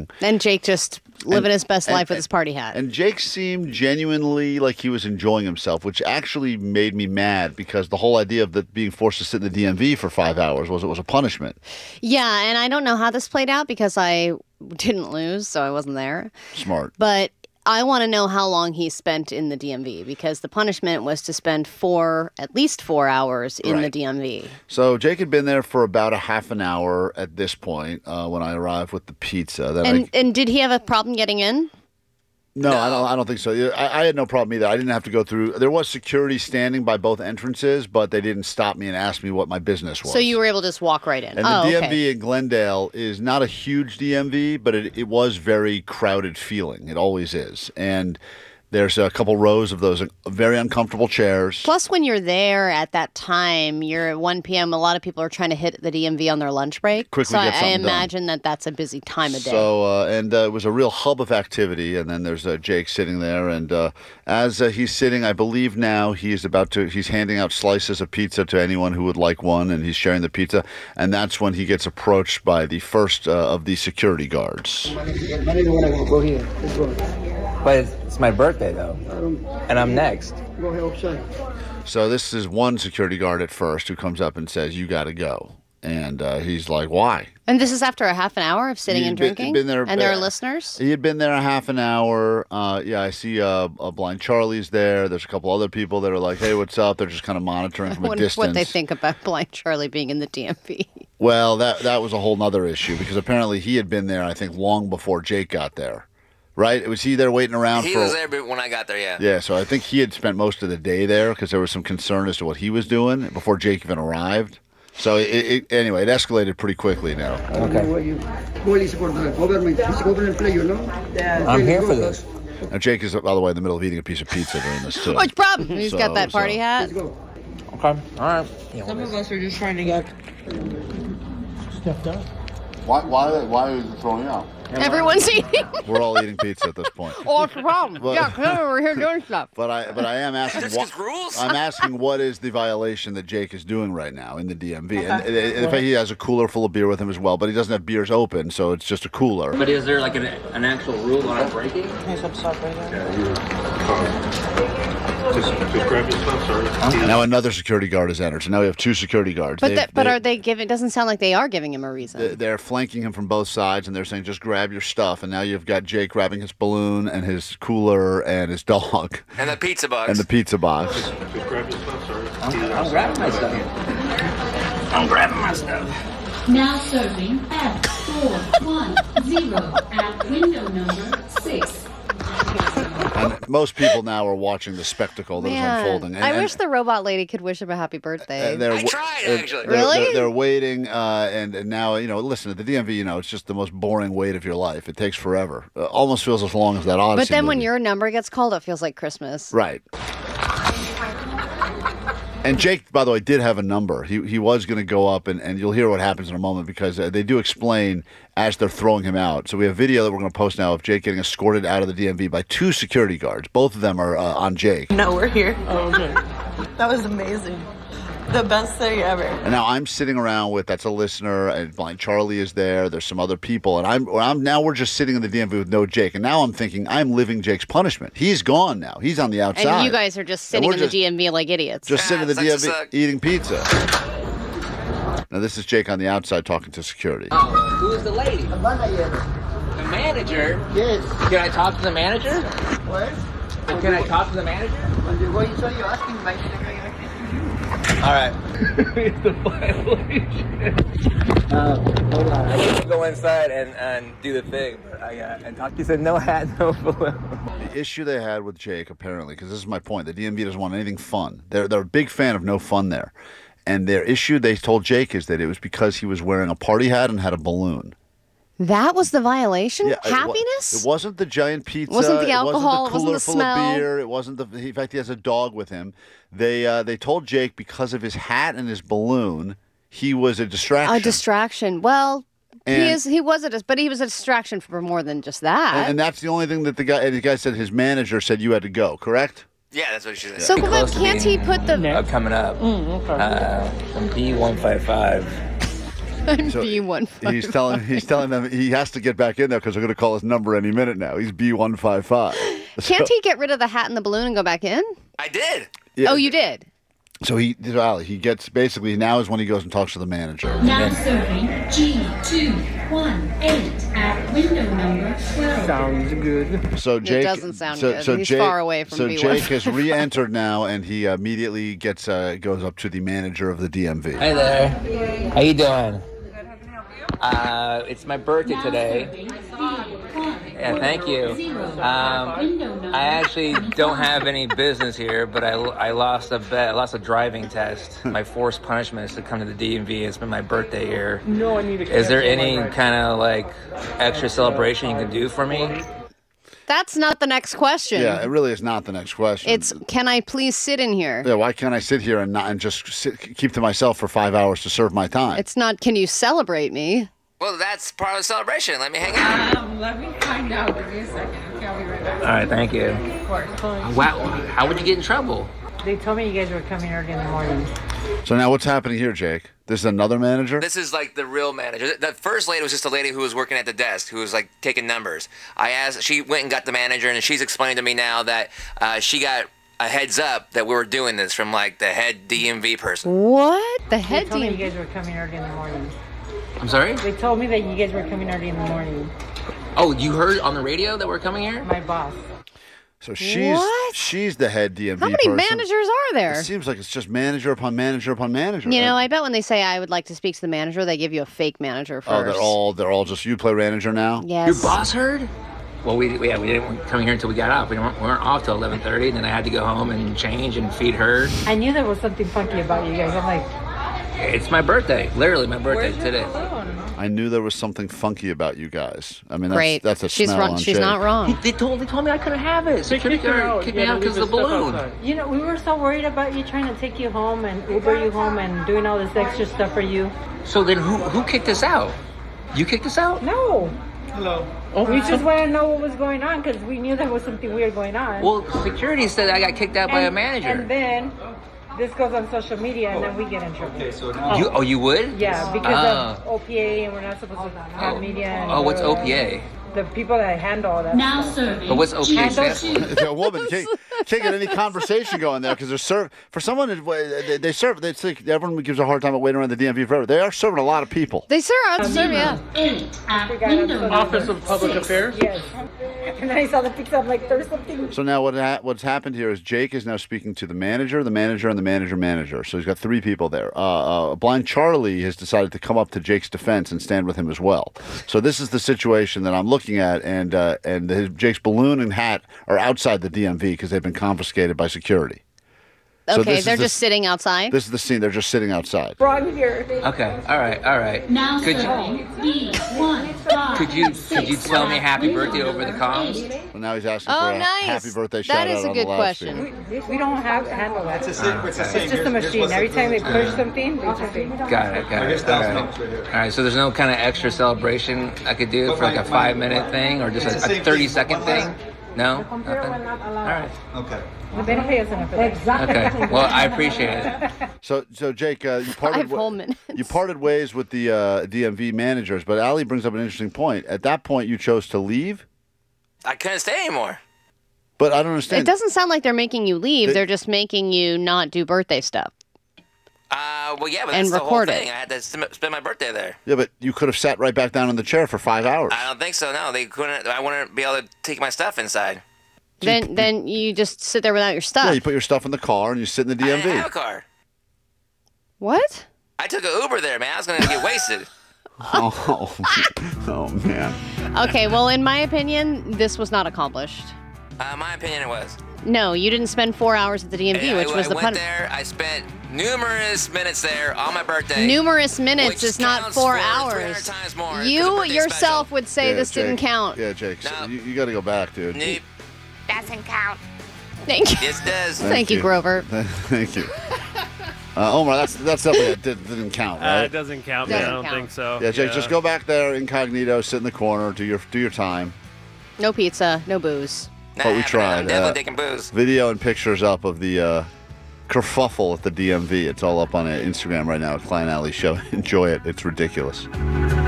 drinking. And Jake just living his best life with his party hat. And Jake seemed genuinely like he was enjoying himself, which actually made me mad because the whole idea of being forced to sit in the DMV for 5 hours was a punishment. Yeah, and I don't know how this played out because I didn't lose, so I wasn't there. Smart. But I want to know how long he spent in the DMV because the punishment was to spend at least 4 hours in the DMV. So Jake had been there for about a half an hour at this point when I arrived with the pizza. And did he have a problem getting in? No, I don't think so. I had no problem either. I didn't have to go through. There was security standing by both entrances, but they didn't stop me and ask me what my business was. So you were able to just walk right in. And the DMV in Glendale is not a huge DMV, but it was very crowded feeling. It always is. And there's a couple rows of those very uncomfortable chairs. Plus, when you're there at that time, you're at 1 p.m., a lot of people are trying to hit the DMV on their lunch break. Quickly get something I imagine that that's a busy time of day. So, it was a real hub of activity. And then there's Jake sitting there. And as he's sitting, I believe now he's handing out slices of pizza to anyone who would like one. And he's sharing the pizza. And that's when he gets approached by the first of the security guards. But it's my birthday, though, and I'm next. So this is one security guard at first who comes up and says, "You got to go." And he's like, "Why?" And this is after a half an hour of sitting and drinking? Been there, and there are listeners? He had been there a half an hour. I see Blind Charlie's there. There's a couple other people that are like, "Hey, what's up?" They're just kind of monitoring from a distance. What they think about Blind Charlie being in the DMV. Well, that was a whole nother issue because apparently he had been there, I think, long before Jake got there. Right? Was he there waiting around He was there when I got there, yeah. Yeah, so I think he had spent most of the day there because there was some concern as to what he was doing before Jake even arrived. So anyway, it escalated pretty quickly now. Okay. I'm here for this. Now Jake is, by the way, in the middle of eating a piece of pizza during this too. What's the problem? He's got that party hat. Okay. All right. Some of us are just trying to get stuffed up. Why is it throwing out? Everyone's eating. We're all eating pizza at this point. What's the problem? Yeah, come over here doing stuff. But I am asking. I'm asking what is the violation that Jake is doing right now in the DMV? And in fact, he has a cooler full of beer with him as well, but he doesn't have beers open, so it's just a cooler. But is there like an actual rule on breaking? Hey, some stuff right there. Just grab your stuff, sorry. And now another security guard has entered. So now we have two security guards. But are they giving? Doesn't sound like they are giving him a reason. They're flanking him from both sides, and they're saying, "Just grab your stuff." And now you've got Jake grabbing his balloon and his cooler and his dog and the pizza box. Just grab your stuff, sorry. I'm grabbing my stuff. I'm grabbing my stuff. Now serving F410 at window number 6. And most people now are watching the spectacle that is unfolding. I wish the robot lady could wish him a happy birthday. I tried, actually. Really? They're waiting, and now, listen, at the DMV, it's just the most boring wait of your life. It takes forever. Almost feels as long as that Odyssey But then when movie. your number gets called, it feels like Christmas. Right. And Jake, by the way, did have a number. He was going to go up, and you'll hear what happens in a moment because they do explain as they're throwing him out. So we have video that we're going to post now of Jake getting escorted out of the DMV by two security guards. Both of them are on Jake. No, we're here. Oh, okay. That was amazing. The best thing ever. And now I'm sitting around that's a listener, and Blind Charlie is there. There's some other people, and we're just sitting in the DMV with no Jake. And now I'm thinking I'm living Jake's punishment. He's gone now. He's on the outside. And you guys are just sitting in the DMV like idiots. Just sitting in the DMV eating pizza. Now this is Jake on the outside talking to security. Who is the lady? The manager? Yes. Can I talk to the manager? What? Can I talk to the manager? When you go inside, you're asking my All right. It's a violation. Hold on. I need to go inside and do the thing. But and talk. He said no hat, no balloon. The issue they had with Jake, apparently, because this is my point, the DMV doesn't want anything fun. They're a big fan of no fun there. And their issue, they told Jake, is that it was because he was wearing a party hat and had a balloon. That was the violation? Yeah, Happiness? It wasn't the giant pizza. It wasn't the alcohol. It wasn't the cooler it wasn't the full smell. of beer. It wasn't the. In fact, he has a dog with him. They told Jake because of his hat and his balloon, he was a distraction. A distraction. Well, but he was a distraction for more than just that. And that's the only thing that the guy said. His manager said you had to go. Correct? Yeah, that's what she said. So, but can't he put the coming up from B155? So B155. he's telling them he has to get back in there because they're going to call his number any minute now. He's B155. Can't he get rid of the hat and the balloon and go back in? I did. Yeah. Oh, you did? So he gets basically now is when he goes and talks to the manager. Now serving G218 at window number 12. Sounds good. So Jake doesn't sound good. He's Jake, far away from So B155. Jake has re-entered now, and he immediately goes up to the manager of the DMV. Hey there. How you doing? It's my birthday today. Yeah, thank you. I actually don't have any business here, but I lost a bet. I lost a driving test. My forced punishment is to come to the DMV. It's been my birthday here. No, I need to. Is there any kind of like extra celebration you can do for me? That's not the next question. Yeah, it really is not the next question. It's, can I please sit in here? Yeah, why can't I sit here and just keep to myself for 5 hours to serve my time? It's not, can you celebrate me? Well, that's part of the celebration. Let me hang out. Let me find out. Give me a second. Okay, I'll be right back. All right, thank you. Of course. Wow, how would you get in trouble? They told me you guys were coming early in the morning. So now what's happening here, Jake? This is another manager? This is like the real manager. The first lady was just a lady who was working at the desk, who was like taking numbers. She went and got the manager, and she's explained to me now that she got a heads up that we were doing this from like the head DMV person. What? The head They told me you DMV? guys were coming early in the morning. I'm sorry? They told me that you guys were coming early in the morning. Oh, you heard on the radio that we're coming here? My boss. So she's the head DMV How many person. managers are there? It seems like it's just manager upon manager upon manager. You know, I bet when they say I would like to speak to the manager, they give you a fake manager first. they're all just you play manager now? Yes. Your boss heard? Well, we didn't come here until we got off. We weren't off till 11:30, and then I had to go home and change and feed her. I knew there was something funky about you guys. I'm like, It's my birthday. Literally my birthday where's today. your balloon? I knew there was something funky about you guys. I mean, Great. that's a she's smell wrong. on She's Jake. not wrong. They told me I couldn't have it. Security guard kicked me out because of the balloon. You know, we were so worried about you trying to take you home and Uber you home and doing all this extra stuff for you. So then who kicked us out? You kicked us out? No. Hello. We just wanted to know what was going on because we knew there was something weird going on. Well, security said I got kicked out by a manager. And then this goes on social media and then we get in trouble. Okay, so now. You would? Yeah, because of OPA and we're not supposed to have media. And What's OPA? The people that handle all that. Now stuff. serving But what's OPA stand for? It's a woman can't get any conversation going there because they're for someone they serve. They think everyone gives a hard time about waiting around the DMV forever. They are serving a lot of people. They serve, yeah. 8 at We got on window social Office number of Public 6. Affairs. Yes. And then I saw the picture. I'm like, there's something. So now what's happened here is Jake is now speaking to the manager, and the manager. So he's got three people there. Blind Charlie has decided to come up to Jake's defense and stand with him as well. So this is the situation that I'm looking at, and Jake's balloon and hat are outside the DMV because they've been confiscated by security. So Okay, this they're is just sitting outside. This is the scene. They're just sitting outside. Wrong here. Okay. All right. Now Could serving B156. Could you tell me happy birthday over the comms? Well, now he's asking Oh, for a nice. happy birthday That shout is out a on good the loudspeaker. question. We don't have handle that. It's just a machine. Every time they push something, they just say. Got it. All right. So there's no kind of extra celebration I could do for like a 5-minute thing or just a 30-second thing? No? Nothing? All right. Okay. They don't pay us enough for that. Exactly. Okay. Well, I appreciate it. So Jake, you 5 whole minutes. You parted ways with the DMV managers, but Ali brings up an interesting point. At that point, you chose to leave, I couldn't stay anymore. but I don't understand. It doesn't sound like they're making you leave. They- They're just making you not do birthday stuff. Well, yeah, but And that's the whole record it. thing. I had to spend my birthday there. Yeah, but you could have sat right back down in the chair for 5 hours. I don't think so. No, they couldn't. I wouldn't be able to take my stuff inside. Then you just sit there without your Yeah, stuff. you put your stuff in the car and you sit in the I didn't have a DMV. car. What? I took an Uber there, man. I was gonna get wasted. Oh man. Okay, well, in my opinion, this was not accomplished. My opinion, it was. No, you didn't spend 4 hours at the DMV, which was I the went pun. there. I spent numerous minutes there on my birthday. Numerous minutes Which is not counts 4 for 300 hours. times more, 'cause the You birthday yourself special. would say this didn't Jake. count. Yeah, Jake. so No. you got to go back, dude. Nope. Thank you. Yes, it does. Thank you, Grover. Thank you. Omar, that's definitely didn't count, right? It doesn't count, man. I Doesn't don't count. think so. Yeah, Jake, just go back there incognito, sit in the corner, do your time. No pizza, no booze. But we tried. I'm definitely taking booze. Video and pictures up of the kerfuffle at the DMV. It's all up on Instagram right now at Klein Alley Show. Enjoy it. It's ridiculous.